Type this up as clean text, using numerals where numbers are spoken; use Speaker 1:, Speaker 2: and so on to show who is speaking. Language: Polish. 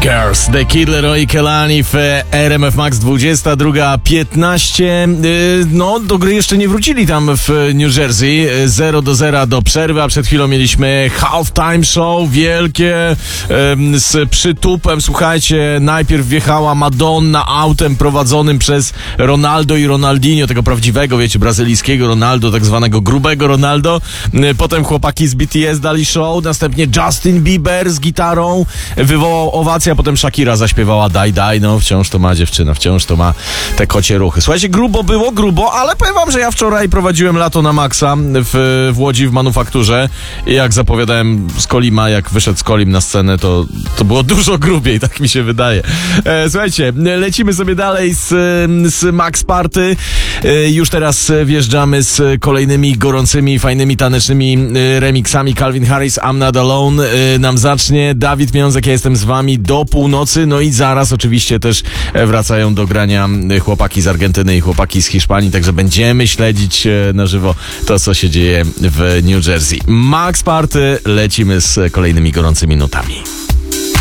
Speaker 1: Girls, The Kid Laroi Kelani w RMF Max 22:15. No, do gry jeszcze nie wrócili tam w New Jersey. 0-0 do przerwy, a przed chwilą mieliśmy halftime show wielkie z przytupem. Słuchajcie, najpierw wjechała Madonna autem prowadzonym przez Ronaldo i Ronaldinho, tego prawdziwego, wiecie, brazylijskiego Ronaldo, tak zwanego grubego Ronaldo. Potem chłopaki z BTS dali show, następnie Justin Bieber z gitarą wywołał owację, a potem Shakira zaśpiewała Daj, daj, no wciąż to ma dziewczyna, wciąż to ma te kocie ruchy. Słuchajcie, grubo, ale powiem wam, że ja wczoraj prowadziłem lato na maksa w Łodzi w Manufakturze i jak zapowiadałem z Kolima, jak wyszedł z Kolim na scenę, to było dużo grubiej, tak mi się wydaje. Słuchajcie, lecimy sobie dalej z Max Party. Już teraz wjeżdżamy z kolejnymi gorącymi, fajnymi, tanecznymi remixami. Calvin Harris, I'm Not Alone nam zacznie. Dawid Miązek, ja jestem z wami do północy, no i zaraz oczywiście też wracają do grania chłopaki z Argentyny i chłopaki z Hiszpanii, także będziemy śledzić na żywo to, co się dzieje w New Jersey. Max Party, lecimy z kolejnymi gorącymi nutami.